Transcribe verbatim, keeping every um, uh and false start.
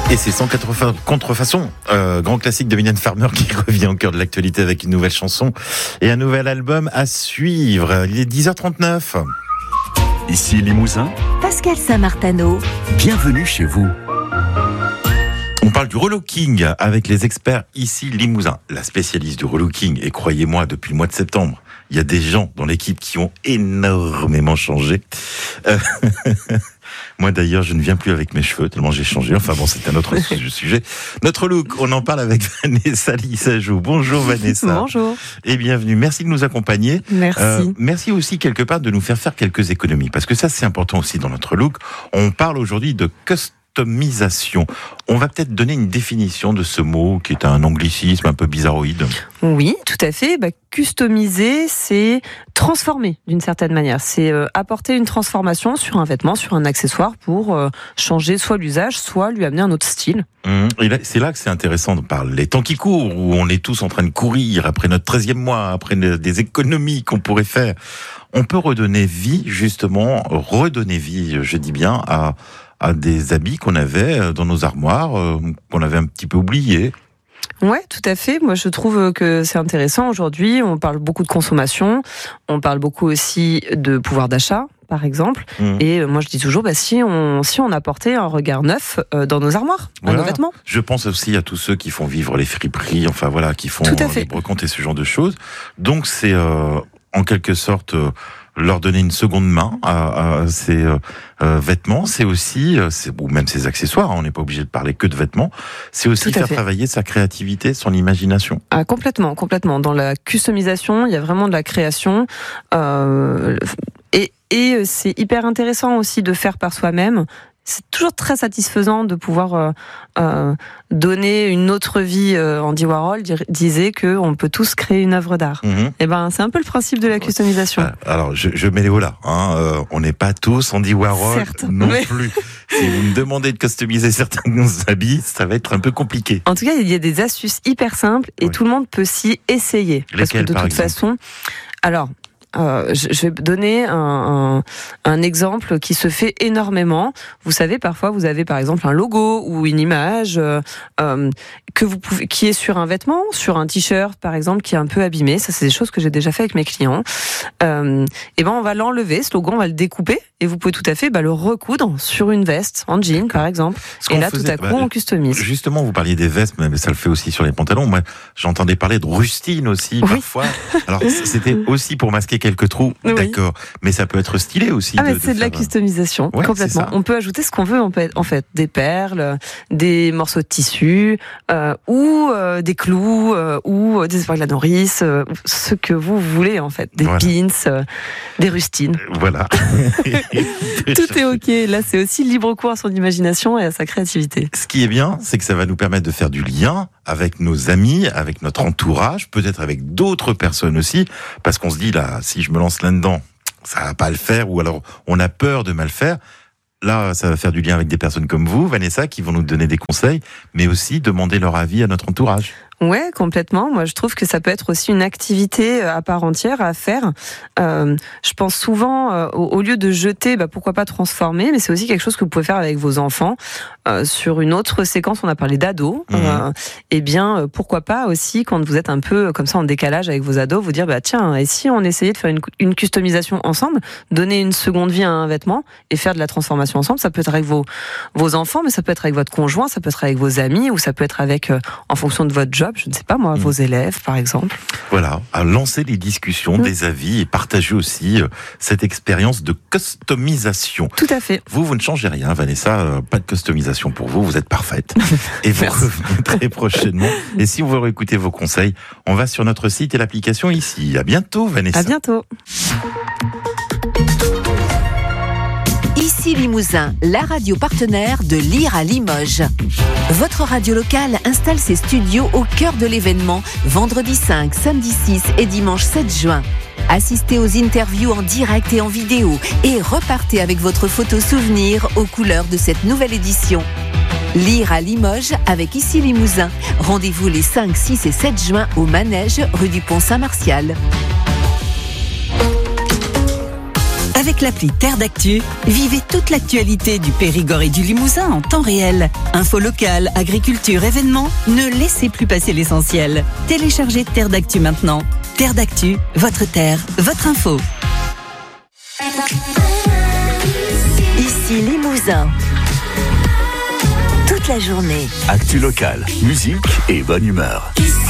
Et c'est sans contrefaçon, euh, grand classique de Mylène Farmer qui revient au cœur de l'actualité avec une nouvelle chanson et un nouvel album à suivre. Il est dix heures trente-neuf. Ici Limousin, Pascal Saint-Martano. Bienvenue chez vous. On parle du relooking avec les experts ici Limousin, la spécialiste du relooking. Et croyez-moi, depuis le mois de septembre, il y a des gens dans l'équipe qui ont énormément changé. Euh, Moi d'ailleurs, je ne viens plus avec mes cheveux, tellement j'ai changé. Enfin bon, c'est un autre sujet. Notre look, on en parle avec Vanessa Lissajou. Bonjour Vanessa. Bonjour. Et bienvenue. Merci de nous accompagner. Merci. Euh, merci aussi quelque part de nous faire faire quelques économies. Parce que ça, c'est important aussi dans notre look. On parle aujourd'hui de customisation. On va peut-être donner une définition de ce mot qui est un anglicisme un peu bizarroïde. Oui, tout à fait. Bah, customiser, c'est transformer d'une certaine manière. C'est euh, apporter une transformation sur un vêtement, sur un accessoire pour euh, changer soit l'usage, soit lui amener un autre style. Mmh. Et là, c'est là que c'est intéressant de parler. Les temps qui courent, où on est tous en train de courir après notre treizième mois, après des économies qu'on pourrait faire. On peut redonner vie, justement, redonner vie, je dis bien, à, à des habits qu'on avait dans nos armoires, euh, qu'on avait un petit peu oubliés. Ouais, tout à fait. Moi, je trouve que c'est intéressant. Aujourd'hui, on parle beaucoup de consommation. On parle beaucoup aussi de pouvoir d'achat, par exemple. Mmh. Et moi, je dis toujours, bah, si on, si on apportait un regard neuf dans nos armoires, voilà. dans nos vêtements. Je pense aussi à tous ceux qui font vivre les friperies, enfin voilà, qui font les brocantes et ce genre de choses. Donc, c'est euh, en quelque sorte euh, leur donner une seconde main à, à ces euh, euh, vêtements. C'est aussi, euh, c'est, ou même ces accessoires, hein, on n'est pas obligé de parler que de vêtements, c'est aussi faire fait. travailler sa créativité, son imagination. Ah, complètement, complètement. Dans la customisation, il y a vraiment de la création. Euh, et, et c'est hyper intéressant aussi de faire par soi-même. C'est toujours très satisfaisant de pouvoir euh, euh, donner une autre vie. Euh, Andy Warhol disait qu'on peut tous créer une œuvre d'art. Mmh. Et ben, c'est un peu le principe de la customisation. Alors, je, je mets les hauts là. Hein. Euh, on n'est pas tous Andy Warhol Certes, non mais... plus. Si vous me demandez de customiser certains habits, ça va être un peu compliqué. En tout cas, il y a des astuces hyper simples et oui. tout le monde peut s'y essayer. Lesquelles, parce que de par toute exemple façon, alors. Euh, je, je vais donner un, un, un exemple qui se fait énormément. Vous savez, parfois, vous avez par exemple un logo ou une image euh, euh, que vous pouvez, qui est sur un vêtement, sur un t-shirt par exemple, qui est un peu abîmé. Ça, c'est des choses que j'ai déjà fait avec mes clients. Euh, et ben, on va l'enlever, ce logo, on va le découper, et vous pouvez tout à fait bah, le recoudre sur une veste, en jean par exemple. Et là, faisait, tout à coup, bah, on customise. Justement, vous parliez des vestes, mais ça le fait aussi sur les pantalons. Moi, j'entendais parler de rustine aussi oui. parfois. Alors, c'était aussi pour masquer quelques trous, oui. d'accord. Mais ça peut être stylé aussi. Ah, de, mais c'est de, de la customisation, ouais, complètement. On peut ajouter ce qu'on veut, en fait, en fait, des perles, des morceaux de tissu, euh, ou euh, des clous, euh, ou des épingles à nourrice, euh, ce que vous voulez, en fait. Des voilà. pins, euh, des rustines. Voilà. Tout est ok. Là, c'est aussi libre cours à son imagination et à sa créativité. Ce qui est bien, c'est que ça va nous permettre de faire du lien avec nos amis, avec notre entourage, peut-être avec d'autres personnes aussi, parce qu'on se dit là, si je me lance là-dedans, ça va pas le faire, ou alors on a peur de mal faire. Là, ça va faire du lien avec des personnes comme vous, Vanessa, qui vont nous donner des conseils, mais aussi demander leur avis à notre entourage. Ouais, complètement. Moi, je trouve que ça peut être aussi une activité à part entière à faire. Euh, je pense souvent, euh, au, au lieu de jeter, bah, pourquoi pas transformer, mais c'est aussi quelque chose que vous pouvez faire avec vos enfants. Euh, sur une autre séquence, on a parlé d'ados. Mmh. Euh, eh bien, euh, pourquoi pas aussi, quand vous êtes un peu comme ça en décalage avec vos ados, vous dire, bah tiens, et si on essayait de faire une, une customisation ensemble, donner une seconde vie à un vêtement et faire de la transformation ensemble. Ça peut être avec vos vos enfants, mais ça peut être avec votre conjoint, ça peut être avec vos amis, ou ça peut être avec, euh, en fonction de votre job, je ne sais pas moi, mmh. vos élèves par exemple. Voilà, à lancer les discussions, mmh. des avis et partager aussi euh, cette expérience de customisation. Tout à fait. Vous, vous ne changez rien, Vanessa, euh, pas de customisation pour vous, vous êtes parfaite. Et vous revenez très prochainement. Et si vous voulez écouter vos conseils, on va sur notre site et l'application ici. À bientôt, Vanessa. À bientôt. Ici Limousin, la radio partenaire de Lire à Limoges. Votre radio locale installe ses studios au cœur de l'événement, vendredi cinq, samedi six et dimanche sept juin. Assistez aux interviews en direct et en vidéo et repartez avec votre photo souvenir aux couleurs de cette nouvelle édition. Lire à Limoges avec Ici Limousin. Rendez-vous les cinq, six et sept juin au Manège, rue du Pont Saint-Martial. Avec l'appli Terre d'Actu, vivez toute l'actualité du Périgord et du Limousin en temps réel. Info locale, agriculture, événements, ne laissez plus passer l'essentiel. Téléchargez Terre d'Actu maintenant. Terre d'Actu, votre terre, votre info. Ici Limousin. Toute la journée. Actu locale, musique et bonne humeur.